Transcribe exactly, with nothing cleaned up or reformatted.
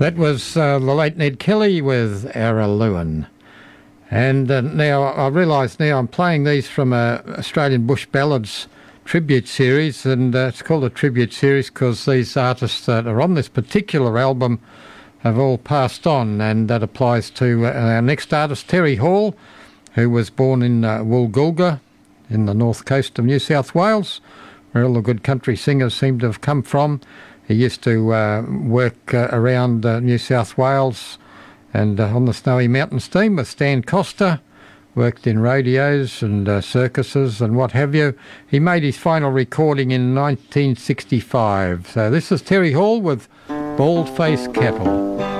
That was uh, the late Ned Kelly with Araluen. And uh, now I realise now I'm playing these from a Australian Bush Ballads tribute series, and uh, it's called a tribute series because these artists that are on this particular album have all passed on, and that applies to uh, our next artist, Terry Hall, who was born in uh, Woolgoolga in the north coast of New South Wales, where all the good country singers seem to have come from. He used to uh, work uh, around uh, New South Wales and uh, on the Snowy Mountains team with Stan Costa, worked in rodeos and uh, circuses and what have you. He made his final recording in nineteen sixty-five. So this is Terry Hall with Bald Face Cattle.